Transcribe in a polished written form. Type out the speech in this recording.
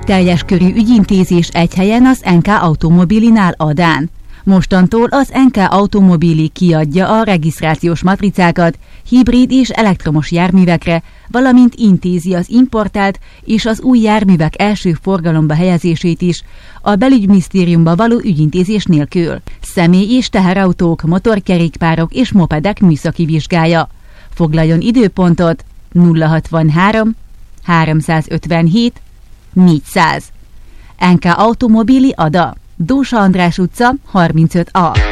teljes körű ügyintézés egy helyen az NK Automobilinál Adán. Mostantól az NK Automobili kiadja a regisztrációs matricákat hibrid és elektromos járművekre, valamint intézi az importált és az új járművek első forgalomba helyezését is, a belügyminisztériumba való ügyintézés nélkül. Személy- és teherautók, motorkerékpárok és mopedek műszaki vizsgája. Foglaljon időpontot 063 357 400. NK Automobili Ada, Dósa András utca 35A.